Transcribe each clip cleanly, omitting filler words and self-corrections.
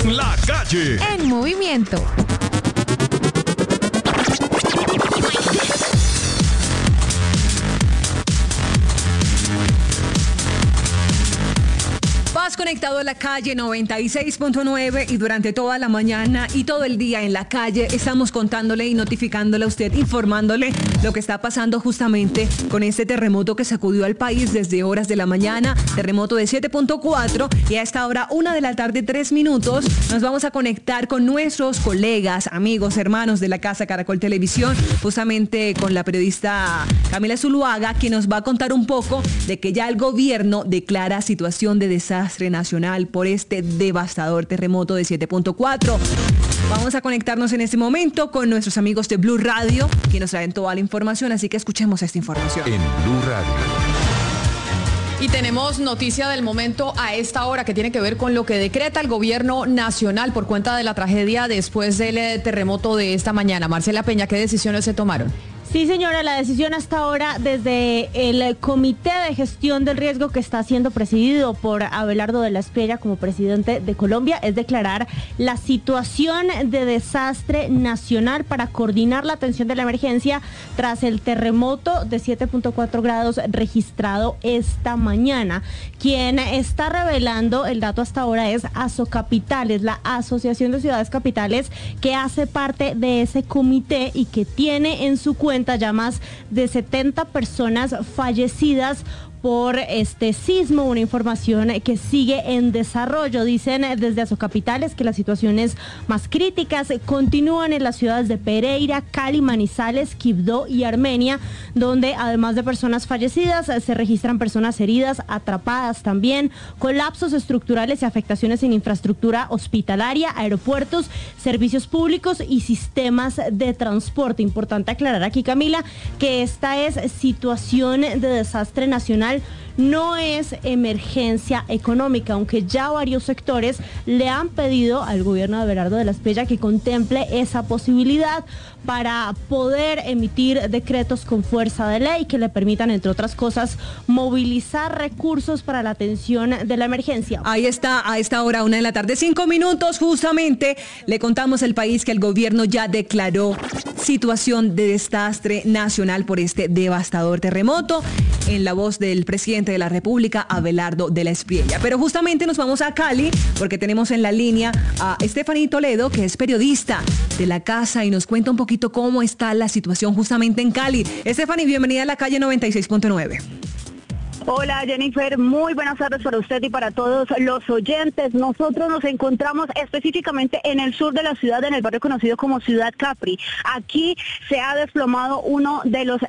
La Calle en movimiento. Vas conectado a la calle 96.9 y durante toda la mañana y todo el día en la calle estamos contándole y notificándole a usted, informándole lo que está pasando justamente con este terremoto que sacudió al país desde horas de la mañana, terremoto de 7.4 y a esta hora 1 de la tarde 3 minutos nos vamos a conectar con nuestros colegas, amigos, hermanos de la Casa Caracol Televisión, justamente con la periodista Camila Zuluaga, quien nos va a contar un poco de que ya el gobierno declara situación de desastre nacional por este devastador terremoto de 7.4. Vamos a conectarnos en este momento con nuestros amigos de Blue Radio, que nos traen toda la información, así que escuchemos esta información. en Blue Radio. Y tenemos noticia del momento a esta hora que tiene que ver con lo que decreta el gobierno nacional por cuenta de la tragedia después del terremoto de esta mañana. Marcela Peña, ¿qué decisiones se tomaron? Sí, señora, la decisión hasta ahora desde el Comité de Gestión del Riesgo que está siendo presidido por Abelardo de la Espriella como presidente de Colombia es declarar la situación de desastre nacional para coordinar la atención de la emergencia tras el terremoto de 7.4 grados registrado esta mañana. Quien está revelando el dato hasta ahora es Asocapitales, la Asociación de Ciudades Capitales, que hace parte de ese comité y que tiene en su cuenta ya más de 70 personas fallecidas por este sismo, una información que sigue en desarrollo. Dicen desde Asocapitales que las situaciones más críticas continúan en las ciudades de Pereira, Cali, Manizales, Quibdó y Armenia, donde además de personas fallecidas se registran personas heridas, atrapadas también, colapsos estructurales y afectaciones en infraestructura hospitalaria, aeropuertos, servicios públicos y sistemas de transporte. Importante aclarar aquí, Camila, que esta es situación de desastre nacional, no es emergencia económica, aunque ya varios sectores le han pedido al gobierno de Abelardo de la Espriella que contemple esa posibilidad para poder emitir decretos con fuerza de ley que le permitan, entre otras cosas, movilizar recursos para la atención de la emergencia. Ahí está, a esta hora, 1 de la tarde, 5 minutos, justamente le contamos al país que el gobierno ya declaró situación de desastre nacional por este devastador terremoto, en la voz del presidente de la República, Abelardo de la Espriella. Pero justamente nos vamos a Cali porque tenemos en la línea a Stephanie Toledo, que es periodista de la casa y nos cuenta un poquito cómo está la situación justamente en Cali. Stephanie, bienvenida a la calle 96.9. Hola Jennifer, muy buenas tardes para usted y para todos los oyentes. Nosotros nos encontramos específicamente en el sur de la ciudad, en el barrio conocido como Ciudad Capri. Aquí se ha desplomado uno de los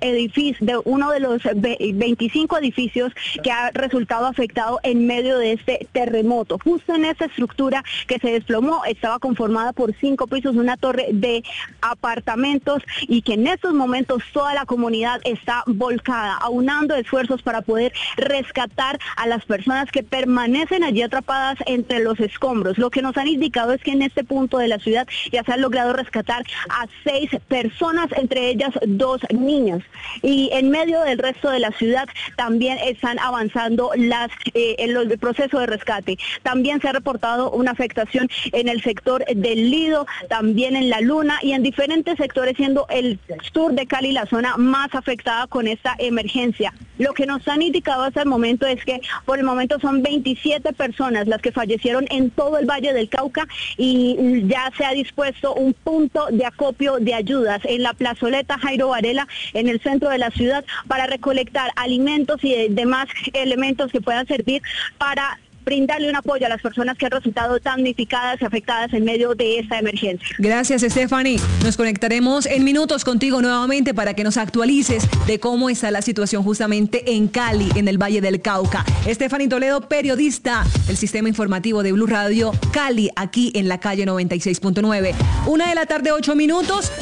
25 edificios que ha resultado afectado en medio de este terremoto. Justo en esta estructura que se desplomó estaba conformada por 5 pisos, una torre de apartamentos, y que en estos momentos toda la comunidad está volcada, aunando esfuerzos para poder rescatar a las personas que permanecen allí atrapadas entre los escombros. Lo que nos han indicado es que en este punto de la ciudad ya se han logrado rescatar a 6 personas, entre ellas 2 niñas. Y en medio del resto de la ciudad también están avanzando el proceso de rescate. También se ha reportado una afectación en el sector del Lido, también en La Luna y en diferentes sectores, siendo el sur de Cali la zona más afectada con esta emergencia. Lo que nos han indicado hasta el momento es que por el momento son 27 personas las que fallecieron en todo el Valle del Cauca, y ya se ha dispuesto un punto de acopio de ayudas en la plazoleta Jairo Varela, en el centro de la ciudad, para recolectar alimentos y demás elementos que puedan servir para brindarle un apoyo a las personas que han resultado damnificadas y afectadas en medio de esta emergencia. Gracias, Stephanie. Nos conectaremos en minutos contigo nuevamente para que nos actualices de cómo está la situación justamente en Cali, en el Valle del Cauca. Stephanie Toledo, periodista del Sistema Informativo de Blue Radio Cali, aquí en la calle 96.9. 1 de la tarde, 8 minutos.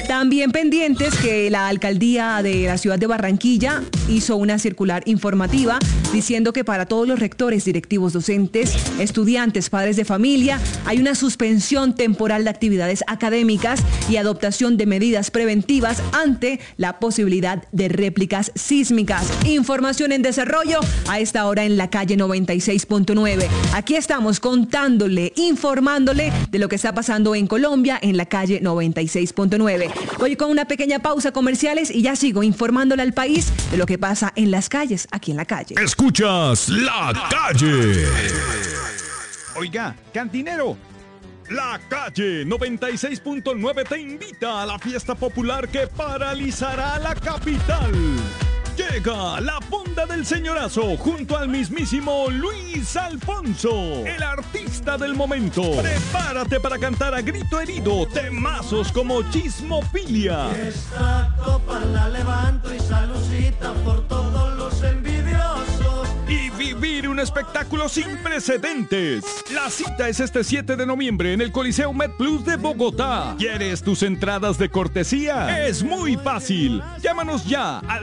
También pendientes que la alcaldía de la ciudad de Barranquilla hizo una circular informativa diciendo que para todos los rectores, directivos, docentes, estudiantes, padres de familia, hay una suspensión temporal de actividades académicas y adoptación de medidas preventivas ante la posibilidad de réplicas sísmicas. Información en desarrollo a esta hora en la calle 96.9. Aquí estamos contándole, informándole de lo que está pasando en Colombia en la calle 96.9. Voy con una pequeña pausa comerciales y ya sigo informándole al país de lo que pasa en las calles, aquí en la calle. Escuchas La Calle. Oiga, cantinero. La Calle 96.9 te invita a la fiesta popular que paralizará la capital. Llega la Fonda del Señorazo junto al mismísimo Luis Alfonso, el artista del momento. Prepárate para cantar a grito herido temazos como Chismofilia. Esta copa la levanto y salucita por todos los envidiosos. Y vivir un espectáculo sin precedentes. La cita es este 7 de noviembre en el Coliseo MedPlus de Bogotá. ¿Quieres tus entradas de cortesía? Es muy fácil. Llámanos ya al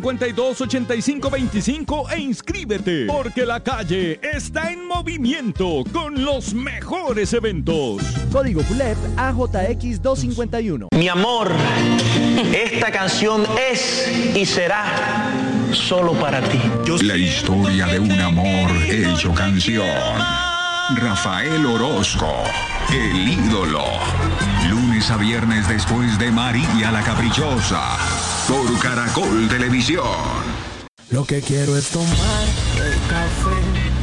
652-8525 e inscríbete, porque la calle está en movimiento con los mejores eventos. Código PULEP AJX 251. Mi amor, esta canción es y será solo para ti. La historia de un amor hecho canción. Rafael Orozco, el ídolo. Lunes a viernes después de María la Caprichosa, por Caracol Televisión. Lo que quiero es tomar el café